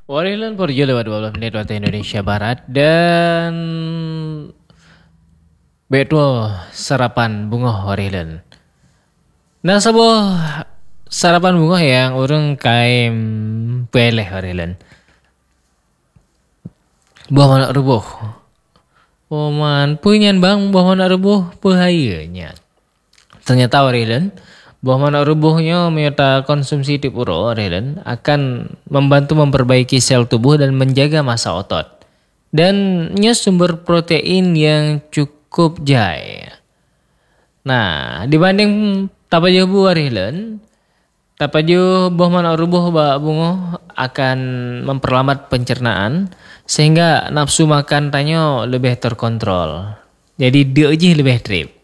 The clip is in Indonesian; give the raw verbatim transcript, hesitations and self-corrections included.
Warilan Porjo lewat dua belas menit waktu Indonesia Barat dan betul sarapan bunga Warilan. Nah sebuah sarapan bunga yang urung kaim peleh Warilan. Buah mana rubuh. Oman punyan bang buah mana rubuh bahayanya. Ternyata Warilan buah mana rubuhnya menyerta konsumsi di puro Warilan akan membantu memperbaiki sel tubuh dan menjaga massa otot. Dan nya sumber protein yang cukup jaya. Nah, dibanding tapaju buah Warilan, tapaju buah mana rubuh ba bungo akan memperlambat pencernaan sehingga nafsu makan tanyo lebih terkontrol. Jadi dia aja lebih trip.